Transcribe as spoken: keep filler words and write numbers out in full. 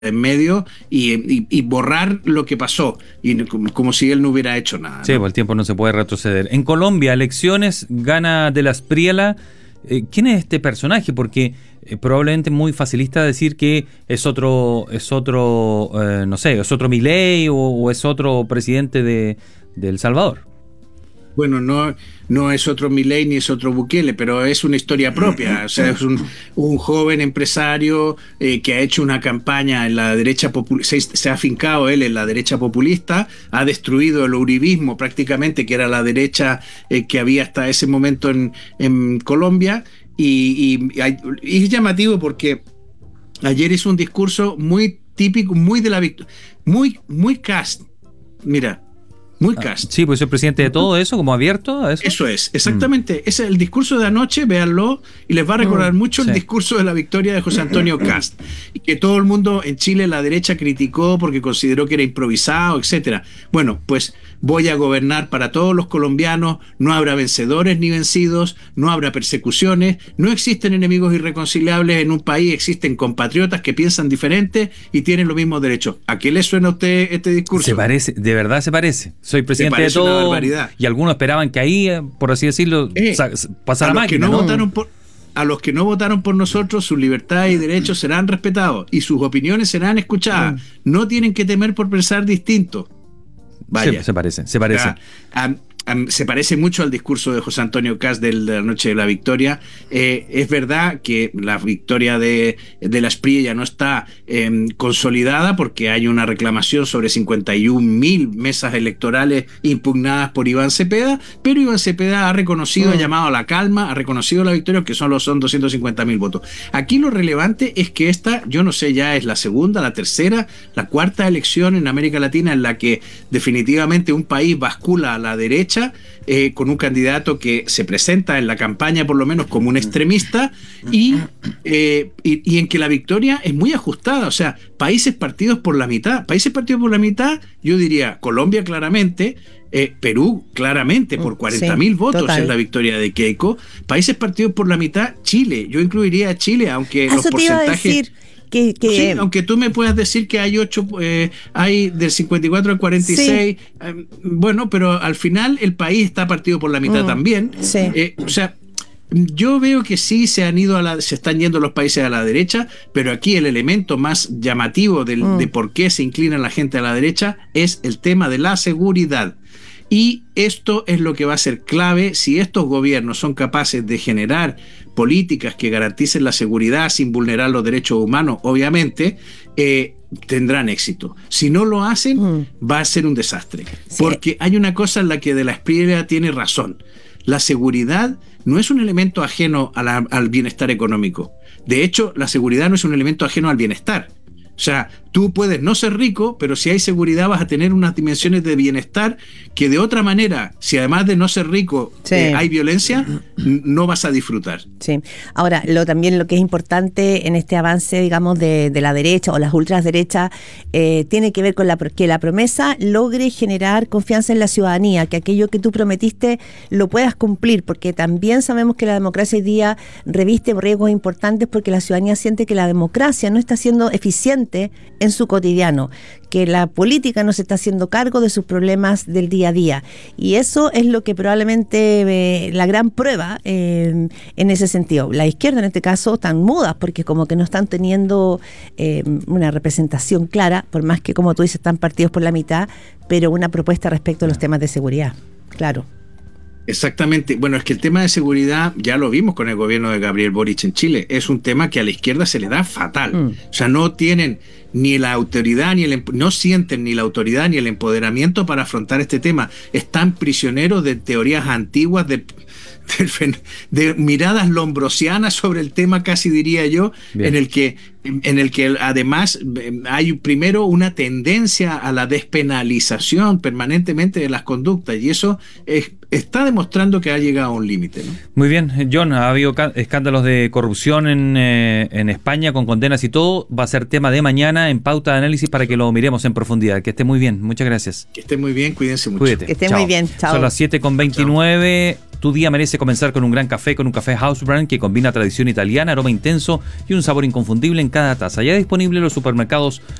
en medio y, y, y borrar lo que pasó, y como, como si él no hubiera hecho nada, Sí, ¿no? pues el tiempo no se puede retroceder. En Colombia, elecciones, gana De la Espriella. Eh, ¿Quién es este personaje? Porque eh, probablemente es muy facilista decir que es otro, es otro, eh, no sé, es otro Milei o, o es otro presidente de, de El Salvador. Bueno, no, no es otro Milei ni es otro Bukele, pero es una historia propia. O sea, es un, un joven empresario eh, que ha hecho una campaña en la derecha populista, se, se ha afincado él en la derecha populista, ha destruido el uribismo prácticamente, que era la derecha eh, que había hasta ese momento en, en Colombia, y, y, y es llamativo porque ayer hizo un discurso muy típico, muy de la victoria, muy, muy cast. Mira. Muy cast. Ah, sí, pues es presidente de todo eso, como abierto a eso. Eso es, exactamente. Mm. Ese es el discurso de anoche, véanlo, y les va a recordar mm, mucho sí. el discurso de la victoria de José Antonio Cast. Y que todo el mundo en Chile, la derecha, criticó porque consideró que era improvisado, etcétera. Bueno, pues voy a gobernar para todos los colombianos, no habrá vencedores ni vencidos, no habrá persecuciones, no existen enemigos irreconciliables en un país, existen compatriotas que piensan diferente y tienen los mismos derechos. ¿A qué le suena a usted este discurso? Se parece, de verdad se parece. Soy presidente de todo, y algunos esperaban que ahí, por así decirlo, eh, pasara la máquina, no ¿no? Votaron por, a los que no votaron por nosotros, sus libertades y derechos serán respetados y sus opiniones serán escuchadas. Mm. No tienen que temer por pensar distinto. Vaya. Sí, se parece, se parece. Ah, ah, se parece mucho al discurso de José Antonio Cast de la noche de la victoria. Eh, es verdad que la victoria de, de la Espriella no está eh, consolidada porque hay una reclamación sobre cincuenta y un mil mesas electorales impugnadas por Iván Cepeda, pero Iván Cepeda ha reconocido, mm. ha llamado a la calma, ha reconocido la victoria, que solo son doscientos cincuenta mil votos. Aquí lo relevante es que esta, yo no sé, ya es la segunda, la tercera, la cuarta elección en América Latina en la que definitivamente un país bascula a la derecha, Eh, con un candidato que se presenta en la campaña por lo menos como un extremista y, eh, y, y en que la victoria es muy ajustada. O sea, países partidos por la mitad, países partidos por la mitad, yo diría Colombia claramente, eh, Perú claramente por cuarenta mil sí, votos total. Es la victoria de Keiko, países partidos por la mitad, Chile, yo incluiría a Chile, aunque Eso los porcentajes... Que, que... Sí, aunque tú me puedas decir que hay ocho, eh, hay del cincuenta y cuatro al cuarenta y seis, sí. eh, bueno, pero al final el país está partido por la mitad mm, también. Sí. Eh, o sea, yo veo que sí se han ido a la, se están yendo los países a la derecha, pero aquí el elemento más llamativo del, mm. de por qué se inclina la gente a la derecha es el tema de la seguridad. Y esto es lo que va a ser clave si estos gobiernos son capaces de generar políticas que garanticen la seguridad sin vulnerar los derechos humanos, obviamente, eh, tendrán éxito. Si no lo hacen, mm. va a ser un desastre. Sí. Porque hay una cosa en la que De la Espriella tiene razón. La seguridad no es un elemento ajeno a la, al bienestar económico. De hecho, la seguridad no es un elemento ajeno al bienestar. O sea, tú puedes no ser rico, pero si hay seguridad vas a tener unas dimensiones de bienestar que de otra manera, si además de no ser rico sí. eh, hay violencia, no vas a disfrutar. Sí. Ahora, lo también lo que es importante en este avance, digamos, de, de la derecha o las ultraderechas, eh, tiene que ver con la, que la promesa logre generar confianza en la ciudadanía, que aquello que tú prometiste lo puedas cumplir, porque también sabemos que la democracia hoy día reviste riesgos importantes porque la ciudadanía siente que la democracia no está siendo eficiente en su cotidiano, que la política no se está haciendo cargo de sus problemas del día a día, y eso es lo que probablemente eh, la gran prueba eh, en ese sentido. La izquierda en este caso están mudas porque como que no están teniendo eh, una representación clara, por más que como tú dices están partidos por la mitad, pero una propuesta respecto a los temas de seguridad, claro. Exactamente. Bueno, es que el tema de seguridad ya lo vimos con el gobierno de Gabriel Boric en Chile. Es un tema que a la izquierda se le da fatal. Mm. O sea, no tienen ni la autoridad, ni el no sienten ni la autoridad ni el empoderamiento para afrontar este tema. Están prisioneros de teorías antiguas, de, de, de miradas lombrosianas sobre el tema, casi diría yo, Bien. en el que en el que además hay primero una tendencia a la despenalización permanentemente de las conductas, y eso es, está demostrando que ha llegado a un límite, ¿no? Muy bien, John, ha habido escándalos de corrupción en, eh, en España con condenas y todo, va a ser tema de mañana en Pauta de Análisis para que lo miremos en profundidad. Que esté muy bien, muchas gracias. Que esté muy bien, cuídense mucho. Cuídate. Que esté Chao. muy bien, chao. Son las siete con veintinueve. Tu día merece comenzar con un gran café, con un café House Brand que combina tradición italiana, aroma intenso y un sabor inconfundible en cada taza. Ya disponible en los supermercados